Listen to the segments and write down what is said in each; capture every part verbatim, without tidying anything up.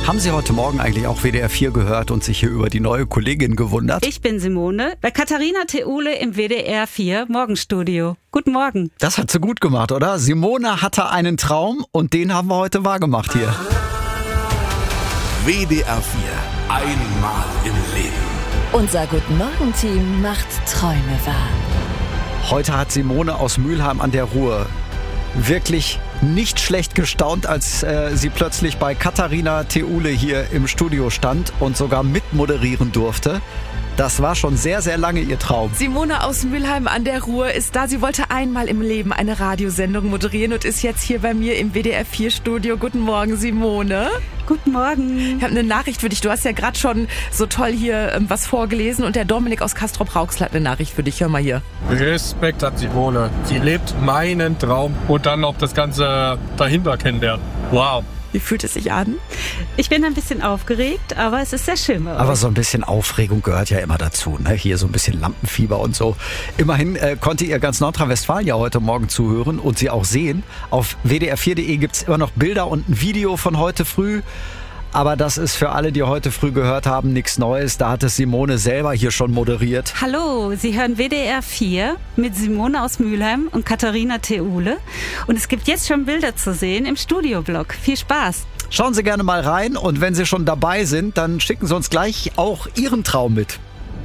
Haben Sie heute Morgen eigentlich auch W D R vier gehört und sich hier über die neue Kollegin gewundert? Ich bin Simone, bei Katharina Theule im W D R vier Morgenstudio. Guten Morgen. Das hat sie gut gemacht, oder? Simone hatte einen Traum und den haben wir heute wahrgemacht hier. W D R vier. Einmal im Leben. Unser Guten Morgen-Team macht Träume wahr. Heute hat Simone aus Mülheim an der Ruhr wirklich nicht schlecht gestaunt, als äh, sie plötzlich bei Katharina Theule hier im Studio stand und sogar mitmoderieren durfte. Das war schon sehr, sehr lange ihr Traum. Simone aus Mülheim an der Ruhr ist da. Sie wollte einmal im Leben eine Radiosendung moderieren und ist jetzt hier bei mir im W D R vier Studio. Guten Morgen, Simone. Guten Morgen. Ich habe eine Nachricht für dich. Du hast ja gerade schon so toll hier ähm, was vorgelesen und der Dominik aus Castrop-Rauxel hat eine Nachricht für dich. Hör mal hier. Respekt hat Simone. Sie lebt meinen Traum und dann noch das Ganze dahinter kennenlernen. Wow. Wie fühlt es sich an? Ich bin ein bisschen aufgeregt, aber es ist sehr schön. Aber so ein bisschen Aufregung gehört ja immer dazu, ne? Hier so ein bisschen Lampenfieber und so. Immerhin äh, konnte ihr ganz Nordrhein-Westfalen ja heute Morgen zuhören und sie auch sehen. Auf w d r vier punkt de gibt es immer noch Bilder und ein Video von heute früh. Aber das ist für alle, die heute früh gehört haben, nichts Neues. Da hat es Simone selber hier schon moderiert. Hallo, Sie hören W D R vier mit Simone aus Mülheim und Katharina Theule. Und es gibt jetzt schon Bilder zu sehen im Studioblog. Viel Spaß. Schauen Sie gerne mal rein und wenn Sie schon dabei sind, dann schicken Sie uns gleich auch Ihren Traum mit.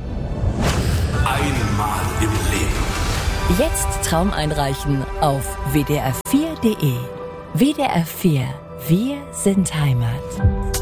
Einmal im Leben. Jetzt Traum einreichen auf w d r vier punkt de. W D R vier. Wir sind Heimat.